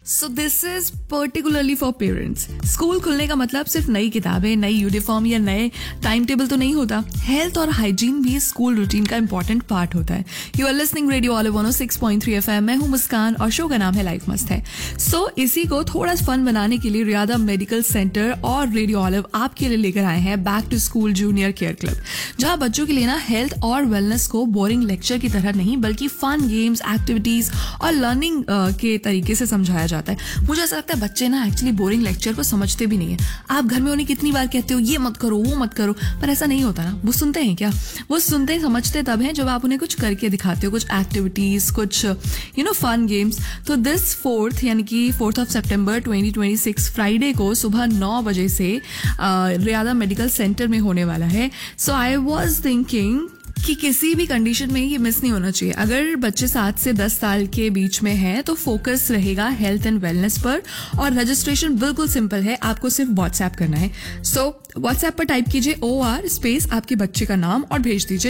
So this is particularly for parents. School खुलने का मतलब सिर्फ नई किताबें, नई यूनिफॉर्म या नए टाइम टेबल तो नहीं होता। हेल्थ और हाइजीन भी स्कूल रूटीन का इंपॉर्टेंट पार्ट होता है। You are listening radio olive 106.3 FM। मैं हूं मुस्कान और शो का नाम है लाइफ मस्त है। सो इसी को थोड़ा फन बनाने के लिए रियादा मेडिकल सेंटर और रेडियो ऑलिव आपके लिए लेकर आए हैं back to school junior care club, जहां बच्चों के लिए ना हेल्थ और वेलनेस को बोरिंग लेक्चर की तरह नहीं बल्कि फन गेम्स, एक्टिविटीज और लर्निंग के तरीके से समझाया जाता है। मुझे ऐसा लगता है बच्चे ना एक्चुअली बोरिंग लेक्चर को समझते भी नहीं है। आप घर में उन्हें कितनी बार कहते हो ये मत करो, वो मत करो, पर ऐसा नहीं होता ना। वो सुनते हैं क्या? वो सुनते समझते तब हैं जब आप उन्हें कुछ करके दिखाते हो, कुछ एक्टिविटीज, कुछ फन गेम्स। तो दिस 4th यानी कि 4th of September 2026 फ्राइडे को सुबह 9 बजे से रियादा मेडिकल सेंटर में होने वाला है। सो आई वॉज थिंकिंग कि किसी भी कंडीशन में ये मिस नहीं होना चाहिए। अगर बच्चे 7 से 10 साल के बीच में है तो फोकस रहेगा हेल्थ एंड वेलनेस पर। और रजिस्ट्रेशन बिल्कुल सिंपल है, आपको सिर्फ व्हाट्सएप करना है। सो व्हाट्सएप पर टाइप कीजिए OR स्पेस आपके बच्चे का नाम और भेज दीजिए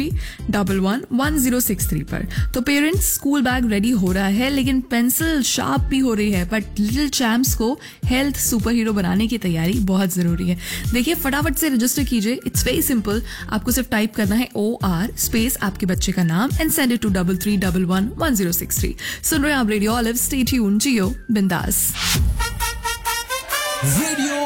33111063 पर। तो पेरेंट्स, स्कूल बैग रेडी हो रहा है लेकिन पेंसिल शार्प भी हो रही है, बट लिटिल चैम्प्स को हेल्थ सुपर हीरो बनाने की तैयारी बहुत जरूरी है। देखिए, फटाफट से रजिस्टर कीजिए। It's very simple. आपको सिर्फ टाइप करना है OR स्पेस आपके बच्चे का नाम एंड सेंड इट टू 33111063। सुन रहे हैं आप रेडियो ऑलिव। स्टे ट्यून्ड, जियो बिंदास। रेडियो